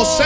José.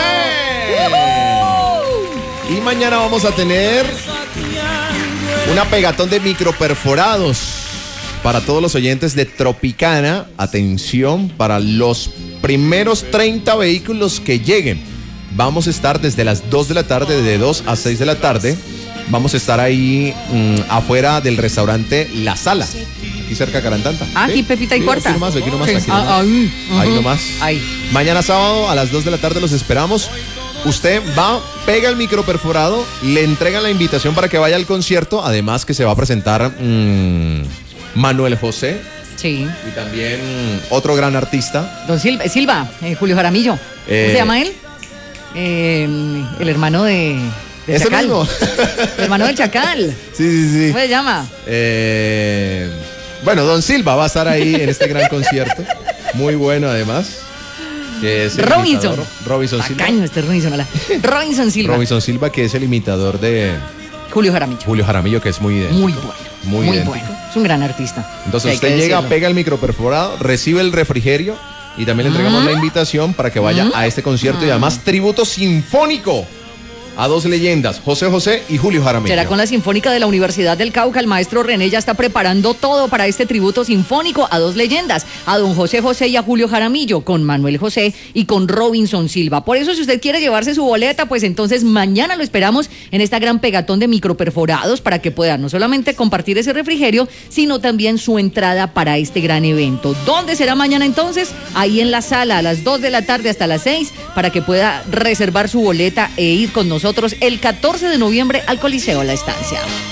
Y mañana vamos a tener una pegatón de microperforados para todos los oyentes de Tropicana. Atención, para los primeros 30 vehículos que lleguen. Vamos a estar desde las 2 de la tarde, de 2 a 6 de la tarde. Vamos a estar ahí afuera del restaurante La Sala, aquí cerca de Carantanta. Aquí Pepita y Cuarta. Aquí nomás. Ahí nomás. Ahí. Mañana sábado a las 2 de la tarde los esperamos. Usted va, pega el microperforado, le entregan la invitación para que vaya al concierto. Además que se va a presentar Manuel José. Sí. Y también otro gran artista. Don Silva, Julio Jaramillo. ¿Cómo se llama él? El hermano de ¿Ese Chacal. mismo? El hermano del Chacal. Sí. ¿Cómo se llama? Bueno, Don Silva va a estar ahí en este gran concierto. Muy bueno además. Que es Robinson Silva. Bacaño este Robinson. Robinson Silva. Robinson Silva, que es el imitador de Julio Jaramillo. Julio Jaramillo, que es muy idéntico. Muy bueno. Es un gran artista. Entonces usted llega, pega el microperforado, recibe el refrigerio y también le entregamos la invitación para que vaya a este concierto y además tributo sinfónico a dos leyendas, José José y Julio Jaramillo. Será con la Sinfónica de la Universidad del Cauca. El maestro René ya está preparando todo para este tributo sinfónico a dos leyendas, a don José José y a Julio Jaramillo, con Manuel José y con Robinson Silva. Por eso, si usted quiere llevarse su boleta, pues entonces mañana lo esperamos en esta gran pegatón de microperforados para que pueda no solamente compartir ese refrigerio, sino también su entrada para este gran evento. ¿Dónde será mañana entonces? Ahí en La Sala, a las 2 de la tarde hasta las 6, para que pueda reservar su boleta e ir con nosotros el 14 de noviembre al Coliseo La Estancia.